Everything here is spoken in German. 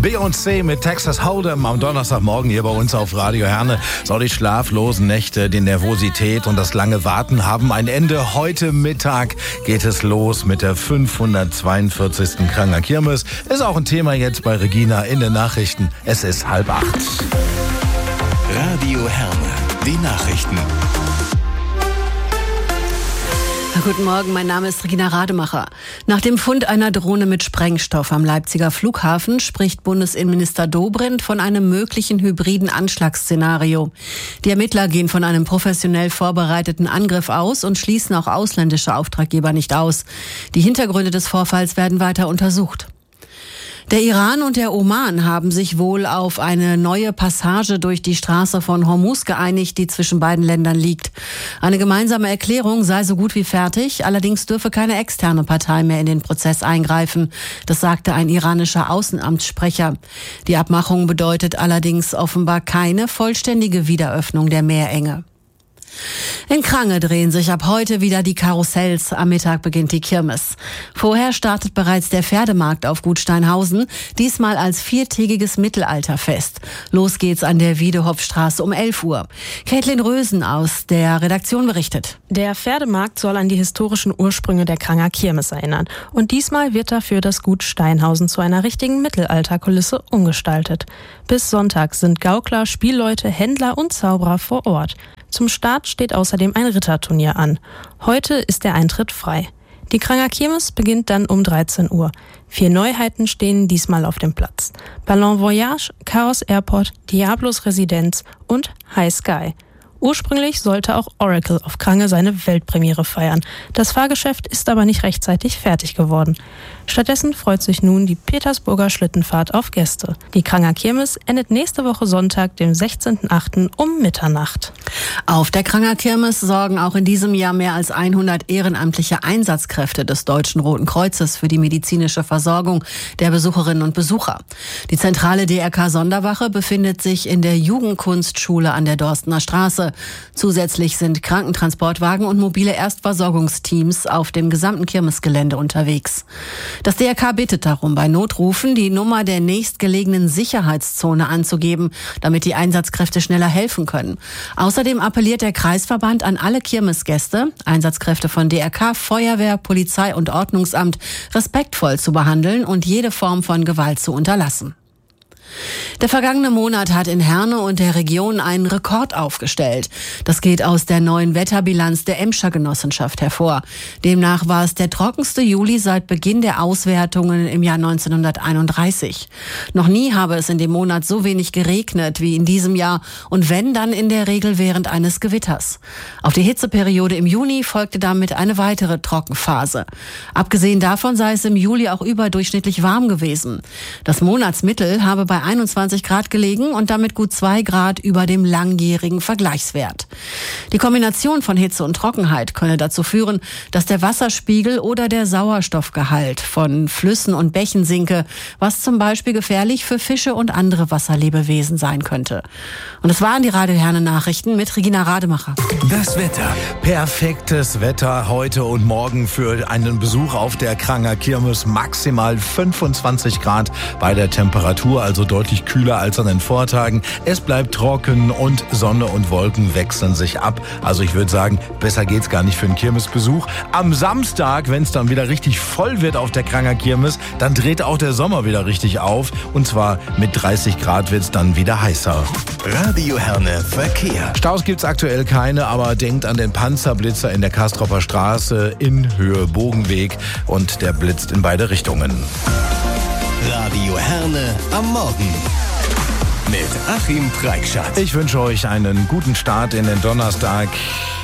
Beyoncé mit Texas Hold'em am Donnerstagmorgen hier bei uns auf Radio Herne. So, die schlaflosen Nächte, die Nervosität und das lange Warten haben ein Ende. Heute Mittag geht es los mit der 542. Kranger Kirmes. Ist auch ein Thema jetzt bei Regina in den Nachrichten. Es ist 7:30. Radio Herne, die Nachrichten. Guten Morgen, mein Name ist Regina Rademacher. Nach dem Fund einer Drohne mit Sprengstoff am Leipziger Flughafen spricht Bundesinnenminister Dobrindt von einem möglichen hybriden Anschlagsszenario. Die Ermittler gehen von einem professionell vorbereiteten Angriff aus und schließen auch ausländische Auftraggeber nicht aus. Die Hintergründe des Vorfalls werden weiter untersucht. Der Iran und der Oman haben sich wohl auf eine neue Passage durch die Straße von Hormuz geeinigt, die zwischen beiden Ländern liegt. Eine gemeinsame Erklärung sei so gut wie fertig, allerdings dürfe keine externe Partei mehr in den Prozess eingreifen. Das sagte ein iranischer Außenamtssprecher. Die Abmachung bedeutet allerdings offenbar keine vollständige Wiederöffnung der Meerenge. In Krange drehen sich ab heute wieder die Karussells. Am Mittag beginnt die Kirmes. Vorher startet bereits der Pferdemarkt auf Gut Steinhausen, diesmal als 4-tägiges Mittelalterfest. Los geht's an der Wiedehopfstraße um 11 Uhr. Caitlin Rösen aus der Redaktion berichtet. Der Pferdemarkt soll an die historischen Ursprünge der Kranger Kirmes erinnern. Und diesmal wird dafür das Gut Steinhausen zu einer richtigen Mittelalterkulisse umgestaltet. Bis Sonntag sind Gaukler, Spielleute, Händler und Zauberer vor Ort. Zum Start steht außerdem ein Ritterturnier an. Heute ist der Eintritt frei. Die Kranger Kirmes beginnt dann um 13 Uhr. 4 Neuheiten stehen diesmal auf dem Platz. Ballon Voyage, Chaos Airport, Diablos Residenz und High Sky. Ursprünglich sollte auch Oracle auf Krange seine Weltpremiere feiern. Das Fahrgeschäft ist aber nicht rechtzeitig fertig geworden. Stattdessen freut sich nun die Petersburger Schlittenfahrt auf Gäste. Die Kranger Kirmes endet nächste Woche Sonntag, dem 16.08. um Mitternacht. Auf der Kranger Kirmes sorgen auch in diesem Jahr mehr als 100 ehrenamtliche Einsatzkräfte des Deutschen Roten Kreuzes für die medizinische Versorgung der Besucherinnen und Besucher. Die zentrale DRK-Sonderwache befindet sich in der Jugendkunstschule an der Dorstener Straße. Zusätzlich sind Krankentransportwagen und mobile Erstversorgungsteams auf dem gesamten Kirmesgelände unterwegs. Das DRK bittet darum, bei Notrufen die Nummer der nächstgelegenen Sicherheitszone anzugeben, damit die Einsatzkräfte schneller helfen können. Außerdem appelliert der Kreisverband an alle Kirmesgäste, Einsatzkräfte von DRK, Feuerwehr, Polizei und Ordnungsamt, respektvoll zu behandeln und jede Form von Gewalt zu unterlassen. Der vergangene Monat hat in Herne und der Region einen Rekord aufgestellt. Das geht aus der neuen Wetterbilanz der Emscher Genossenschaft hervor. Demnach war es der trockenste Juli seit Beginn der Auswertungen im Jahr 1931. Noch nie habe es in dem Monat so wenig geregnet wie in diesem Jahr und wenn, dann in der Regel während eines Gewitters. Auf die Hitzeperiode im Juni folgte damit eine weitere Trockenphase. Abgesehen davon sei es im Juli auch überdurchschnittlich warm gewesen. Das Monatsmittel habe bei 21 Grad gelegen und damit gut 2 Grad über dem langjährigen Vergleichswert. Die Kombination von Hitze und Trockenheit könne dazu führen, dass der Wasserspiegel oder der Sauerstoffgehalt von Flüssen und Bächen sinke, was zum Beispiel gefährlich für Fische und andere Wasserlebewesen sein könnte. Und es waren die Radio Herne Nachrichten mit Regina Rademacher. Das Wetter. Perfektes Wetter heute und morgen für einen Besuch auf der Kranger Kirmes. Maximal 25 Grad bei der Temperatur, also deutlich kühler als an den Vortagen. Es bleibt trocken und Sonne und Wolken wechseln sich ab. Also ich würde sagen, besser geht's gar nicht für einen Kirmesbesuch. Am Samstag, wenn es dann wieder richtig voll wird auf der Kranger Kirmes, dann dreht auch der Sommer wieder richtig auf. Und zwar mit 30 Grad wird's dann wieder heißer. Radio Herne Verkehr. Staus gibt's aktuell keine, aber denkt an den Panzerblitzer in der Kastropper Straße in Höhe Bogenweg und der blitzt in beide Richtungen. Radio Herne am Morgen mit Achim Preikschat. Ich wünsche euch einen guten Start in den Donnerstag.